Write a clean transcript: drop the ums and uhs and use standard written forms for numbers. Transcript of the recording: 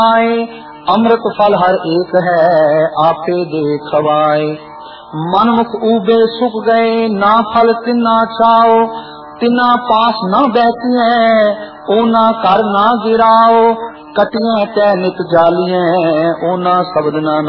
आए। अमृत फल हर एक है आपे दे खवाए। मनमुख ऊबे सुख गए ना फल तिन्ना छाओ। तिन्ना पास न बैठी है ओना कर ना गिराओ। कटियां तै नित जालियां ओना शब्द ना